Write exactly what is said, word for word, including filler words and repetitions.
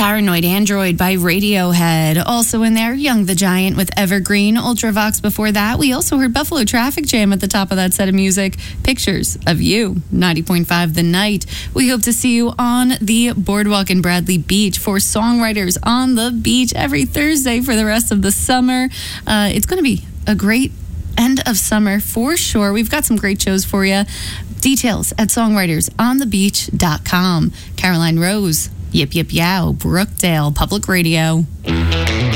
Paranoid Android by Radiohead. Also in there, Young the Giant with Evergreen. Ultravox before that. We also heard Buffalo Traffic Jam at the top of that set of music. Pictures of You, ninety point five The Night. We hope to see you on the Boardwalk in Bradley Beach for Songwriters on the Beach every Thursday for the rest of the summer. Uh, it's going to be a great end of summer for sure. We've got some great shows for you. Details at songwriters on the beach dot com. Caroline Rose, Yip Yip Yow, Brookdale Public Radio.